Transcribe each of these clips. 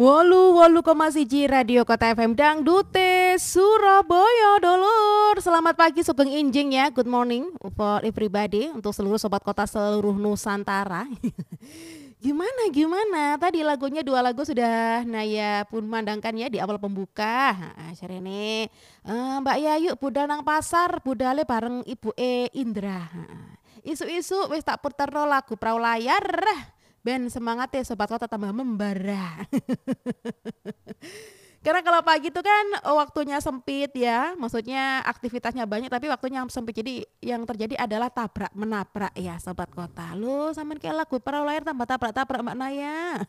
881 Radio Kota FM Dangdute Surabaya dulur. Selamat pagi Sugeng Injing ya. Good morning for everybody. Untuk seluruh sobat kota seluruh Nusantara. Gimana? Tadi lagunya 2 lagu sudah Naya pun mandangkan ya di awal pembuka. Syarene Mbak Yayu budal nang pasar, budale bareng Ibu Indra. Isu-isu wis tak puterno lagu prau layar. Ben semangat ya sobat kota tambah membara. Karena kalau pagi itu kan waktunya sempit ya, maksudnya aktivitasnya banyak tapi waktunya sempit. Jadi yang terjadi adalah tabrak menabrak ya sobat kota. Lu sampean kayak lagu para layar tambah tabrak-tabrak Mbak Naya.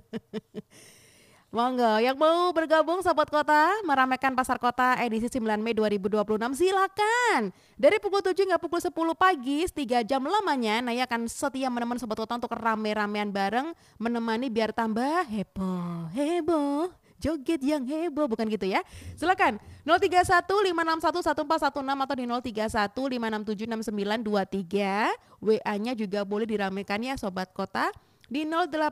Monggo yang mau bergabung sobat kota meramaikan pasar kota edisi 9 Mei 2026 silakan. Dari pukul 7 hingga pukul 10 pagi 3 jam lamanya Naya akan setia menemani sobat kota untuk rame-ramean bareng, menemani biar tambah heboh. Joget yang heboh bukan gitu ya. Silakan 0315611416 atau di 0315676923. WA-nya juga boleh diramaikan ya sobat kota di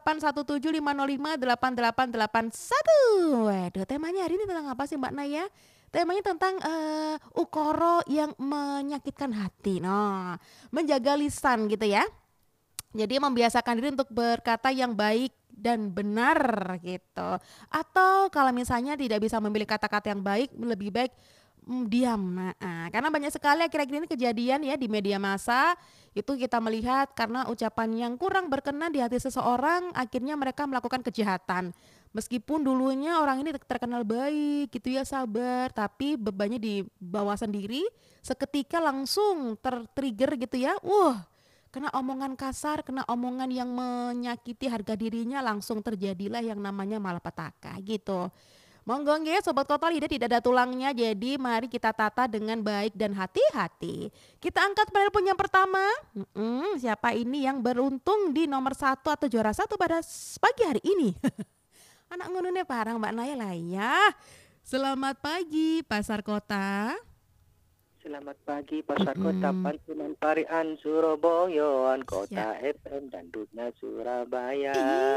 081750588881. Waduh, temanya hari ini tentang apa sih Mbak Naya? Temanya tentang ukoro yang menyakitkan hati. Nah, menjaga lisan gitu ya. Jadi membiasakan diri untuk berkata yang baik dan benar gitu. Atau kalau misalnya tidak bisa memilih kata-kata yang baik, lebih baik diam. Karena banyak sekali akhir-akhir ini kejadian ya di media massa itu kita melihat karena ucapan yang kurang berkenan di hati seseorang akhirnya mereka melakukan kejahatan. Meskipun dulunya orang ini terkenal baik gitu ya, sabar, tapi bebannya dibawa sendiri, seketika langsung tertrigger gitu ya. Kena omongan kasar, kena omongan yang menyakiti harga dirinya, langsung terjadilah yang namanya malapetaka gitu. Monggo nggih sobat kota, lidah tidak ada tulangnya, jadi mari kita tata dengan baik dan hati-hati. Kita angkat penelpon yang pertama. Siapa ini yang beruntung di nomor 1 atau juara 1 pada pagi hari ini? Anak ngunune parang Mbak Naya lah ya. Selamat pagi Pasar Kota. Selamat pagi Pasar Kota Pantunan Parian Surabaya, Kota FM dan Dutnya Surabaya.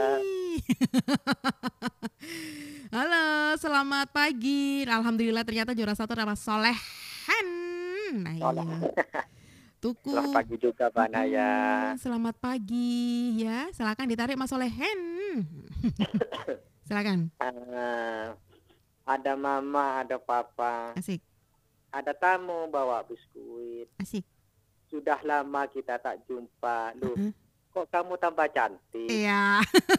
Halo, selamat pagi. Alhamdulillah ternyata juara 1 nama Solehan. Nah, iya. Tuku. Selamat pagi juga Pak Naya. Selamat pagi ya. Silakan ditarik Mas Solehan. Silakan. Ada mama, ada papa. Asik. Ada tamu bawa biskuit. Asik. Sudah lama kita tak jumpa. Loh, kok kamu tambah cantik? Iya.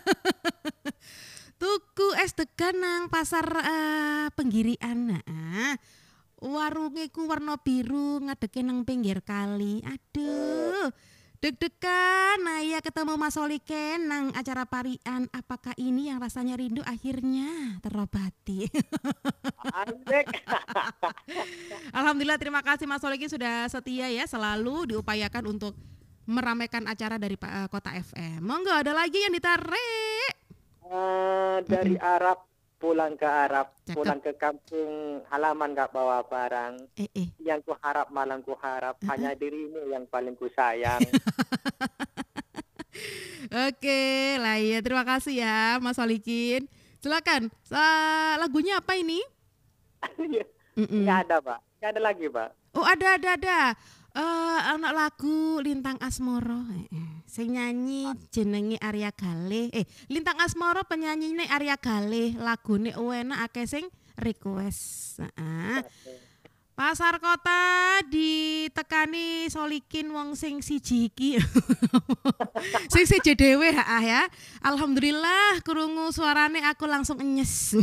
Tuku es degan nang pasar Penggirian. Warunge ku warna biru ngadeke nang pinggir kali. Aduh. Deg-degan Naya ketemu Mas Soliken nang acara parian. Apakah ini yang rasanya rindu akhirnya terobati? Alhamdulillah, terima kasih Mas Soliken sudah setia ya, selalu diupayakan untuk meramaikan acara dari Kota FM. Monggo ada lagi yang ditarik. Dari Arab pulang ke Arab. Cakep. Pulang ke kampung halaman gak bawa barang. Yang ku harap malang ku harap hanya dirimu yang paling ku sayang. Oke lah ya, terima kasih ya Mas Solikin. Silakan, lagunya apa ini? Nggak ada Pak, nggak ada lagi Pak. Oh ada. Anak lagu Lintang Asmoro. Sing nyanyi jenenge Arya Galih. Lintang Asmoro penyanyinya Arya Galih. Lagune enak akeh sing request. Pasar Kota ditekani Solikin wong sing siji iki. Sing siji dhewe ya. Alhamdulillah krungu suarane aku langsung enyes.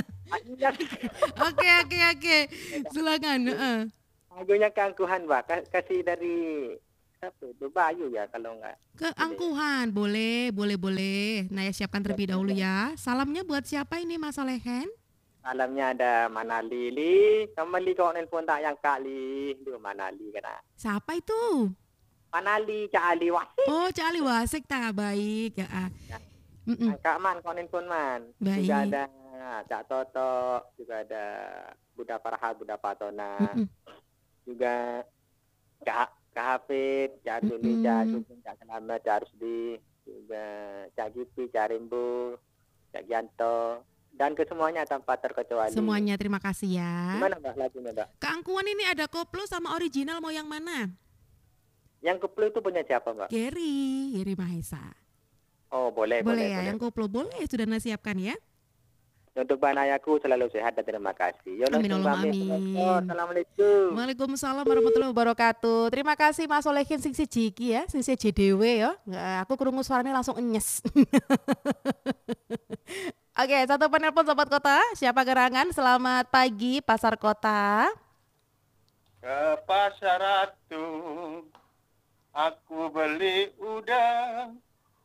Oke. Silakan, Lagunya keangkuhan Pak, kasih dari Bayu ya kalau enggak. Keangkuhan, boleh. Naya siapkan terlebih dahulu ya. Salamnya buat siapa ini Mas Solehen? Salamnya ada Manalili, kembali kau nelpon tak yang kali, itu Manali kena. Siapa itu? Manali, Cak Ali Wasik. Oh, Cak Ali Wasik, tak baik ya. Kak Man, kau nelpon Man. Baik. Juga ada Cak Toto, juga ada Buddha Farha, Buddha Patona. Juga Cak Hafid, Cak Duli, Cak Sugeng, Cak Selamat, Cak Rusdi, juga Cak Gipi, Cak Rimbu, Cak Gianto, dan ke semuanya tanpa terkecuali. Semuanya, terima kasih ya. Gimana Mbak lagunya Mbak? Keangkuhan ini ada koplo sama original, mau yang mana? Yang koplo itu punya siapa Mbak? Gary Mahesa. Oh boleh ya, boleh. Yang koplo boleh, sudah nasiapkan ya. Untuk Mbak Nayaku selalu sehat dan terima kasih. Amin Allahumma amin. Assalamualaikum. Waalaikumsalam warahmatullahi wabarakatuh. Terima kasih Mas Solehin sing siji ya, sing siji dhewe ya. Aku krungu suaranya langsung enyes. Oke, satu penelpon Sobat Kota. Siapa gerangan? Selamat pagi Pasar Kota. Ke Pasar Ratu aku beli udang.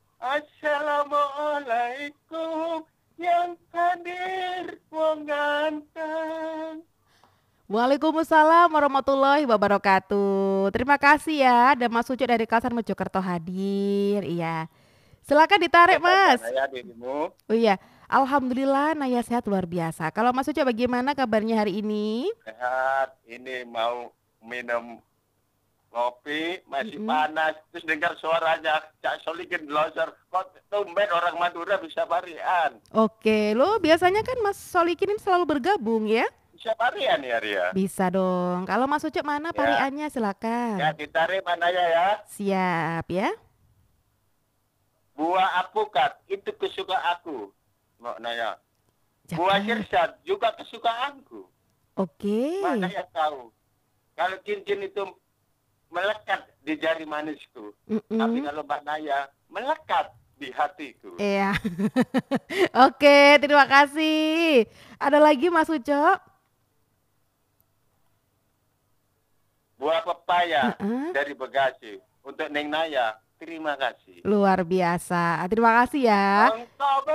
Assalamualaikum yang hadir wong ganteng. Waalaikumsalam warahmatullahi wabarakatuh. Terima kasih ya, ada Mas Ucu dari Kasar Mojokerto hadir. Iya. Silakan ditarik, Mas. Oh iya, alhamdulillah Naya sehat luar biasa. Kalau Mas Ucu bagaimana kabarnya hari ini? Sehat. Ini mau minum kopi, masih panas, terus dengar suaranya Cak Solikin loser. Kok tumben orang Madura bisa varian? Oke, lo biasanya kan Mas Solikin ini selalu bergabung ya? Bisa varian ya Ria? Bisa dong. Kalau Mas Ucap mana variannya silakan. Ya ditarik mana ya? Siap ya. Buah apukat itu kesukaan aku, Mbak Naya. Buah sirsat juga kesukaanku. Oke. Mana yang tahu? Kalau cincin itu melekat di jari manisku, tapi kalau Mbak Naya melekat di hatiku. Iya. Oke, terima kasih. Ada lagi Mas Ucok? Buah pepaya dari Bekasi untuk Neng Naya. Terima kasih. Luar biasa. Terima kasih ya.